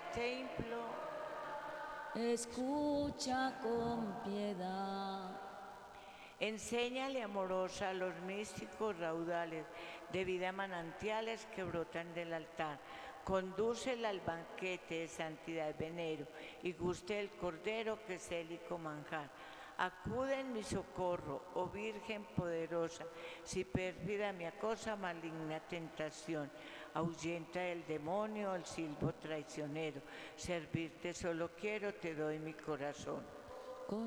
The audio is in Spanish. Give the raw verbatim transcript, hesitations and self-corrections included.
templo, escucha con piedad. enséñale amorosa a los místicos raudales de vida manantiales que brotan del altar. Condúcela al banquete de santidad venero y guste el cordero que es célico manjar. Acude en mi socorro, oh Virgen poderosa, si pérfida me acosa maligna tentación. Ahuyenta el demonio, el silbo traicionero. Servirte solo quiero, te doy mi corazón.